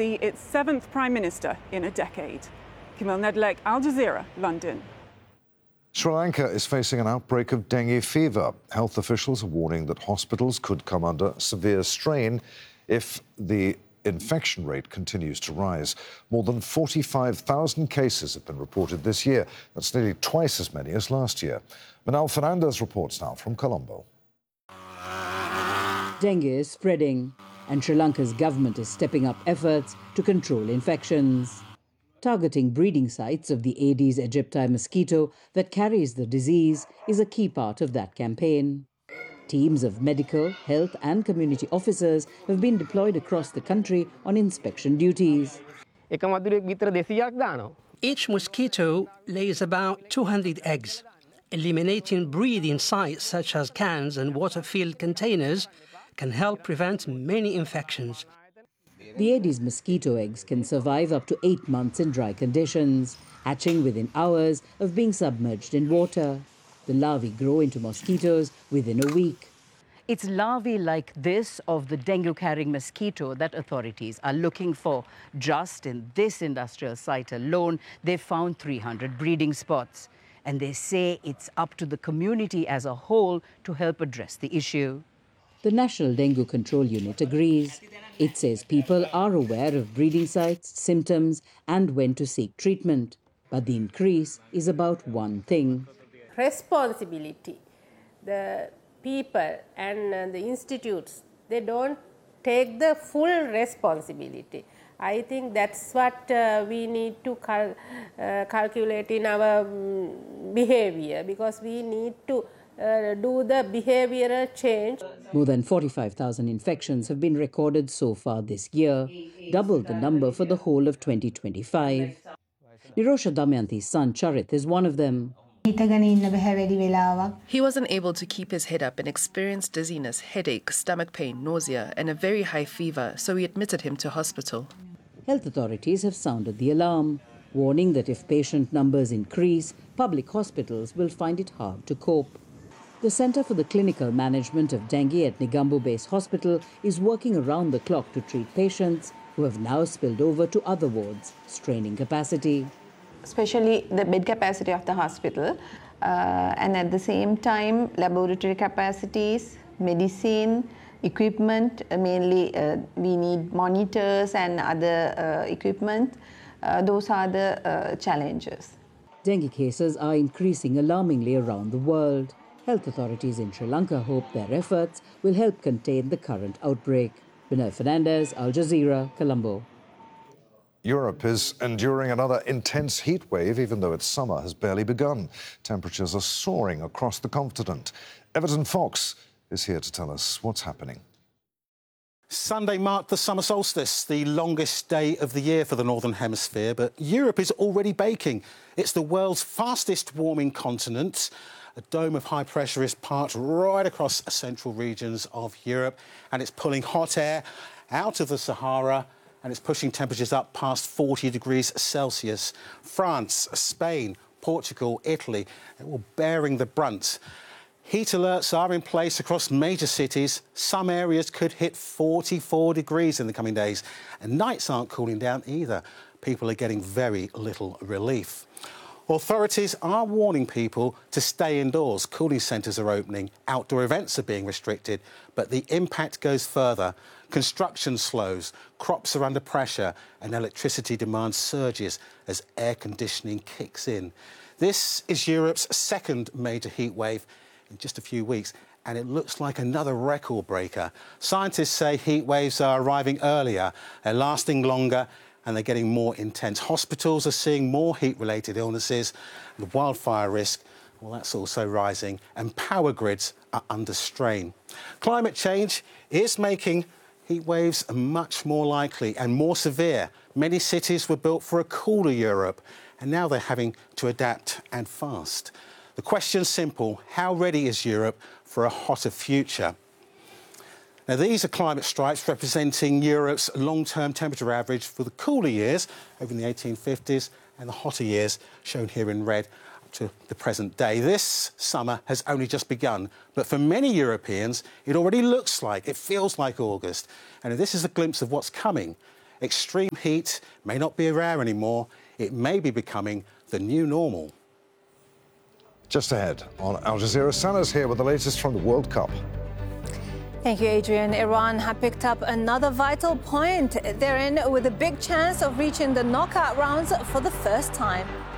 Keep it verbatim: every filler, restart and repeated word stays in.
see its seventh Prime Minister in a decade. Camille Nedlek, Al Jazeera, London. Sri Lanka is facing an outbreak of dengue fever. Health officials are warning that hospitals could come under severe strain if the infection rate continues to rise. More than forty-five thousand cases have been reported this year. That's nearly twice as many as last year. Manal Fernandez reports now from Colombo. Dengue is spreading, and Sri Lanka's government is stepping up efforts to control infections. Targeting breeding sites of the Aedes aegypti mosquito that carries the disease is a key part of that campaign. Teams of medical, health and community officers have been deployed across the country on inspection duties. Each mosquito lays about two hundred eggs. Eliminating breeding sites such as cans and water-filled containers can help prevent many infections. The Aedes mosquito eggs can survive up to eight months in dry conditions, hatching within hours of being submerged in water. The larvae grow into mosquitoes within a week. It's larvae like this of the dengue-carrying mosquito that authorities are looking for. Just in this industrial site alone, they've found three hundred breeding spots. And they say it's up to the community as a whole to help address the issue. The National Dengue Control Unit agrees. It says people are aware of breeding sites, symptoms and when to seek treatment. But the increase is about one thing. Responsibility. The people and uh, the institutes, they don't take the full responsibility. I think that's what uh, we need to cal uh, calculate in our um, behavior, because we need to uh, do the behavioral change. More than forty-five thousand infections have been recorded so far this year, double the number for the whole of twenty twenty-five. Nirosha Damayanti's son Charit is one of them. He wasn't able to keep his head up and experienced dizziness, headache, stomach pain, nausea and a very high fever, so we admitted him to hospital. Health authorities have sounded the alarm, warning that if patient numbers increase, public hospitals will find it hard to cope. The Centre for the Clinical Management of Dengue at Negombo Base Hospital is working around the clock to treat patients who have now spilled over to other wards, straining capacity. Especially the bed capacity of the hospital, uh, and at the same time laboratory capacities, medicine, equipment, uh, mainly uh, we need monitors and other uh, equipment. Uh, those are the uh, challenges. Dengue cases are increasing alarmingly around the world. Health authorities in Sri Lanka hope their efforts will help contain the current outbreak. Manal Fernandez, Al Jazeera, Colombo. Europe is enduring another intense heat wave, even though its summer has barely begun. Temperatures are soaring across the continent. Everton Fox is here to tell us what's happening. Sunday marked the summer solstice, the longest day of the year for the Northern Hemisphere, but Europe is already baking. It's the world's fastest warming continent. A dome of high pressure is parked right across central regions of Europe, and it's pulling hot air out of the Sahara, and it's pushing temperatures up past forty degrees Celsius. France, Spain, Portugal, Italy, they're all bearing the brunt. Heat alerts are in place across major cities. Some areas could hit forty-four degrees in the coming days. And nights aren't cooling down either. People are getting very little relief. Authorities are warning people to stay indoors. Cooling centres are opening. Outdoor events are being restricted. But the impact goes further. Construction slows, crops are under pressure and electricity demand surges as air conditioning kicks in. This is Europe's second major heat wave in just a few weeks, and it looks like another record breaker. Scientists say heat waves are arriving earlier, they're lasting longer and they're getting more intense. Hospitals are seeing more heat-related illnesses. The wildfire risk, well, that's also rising, and power grids are under strain. Climate change is making heat waves are much more likely and more severe. Many cities were built for a cooler Europe, and now they're having to adapt and fast. The question's simple: how ready is Europe for a hotter future? Now, these are climate stripes representing Europe's long-term temperature average for the cooler years over in the eighteen fifties and the hotter years shown here in red to the present day. This summer has only just begun, but for many Europeans, it already looks like, it feels like August. And this is a glimpse of what's coming. extreme heat may not be rare anymore. It may be becoming the new normal. Just ahead on Al Jazeera, Sanna's here with the latest from the World Cup. Thank you, Adrian. Iran have picked up another vital point. They're in with a big chance of reaching the knockout rounds for the first time.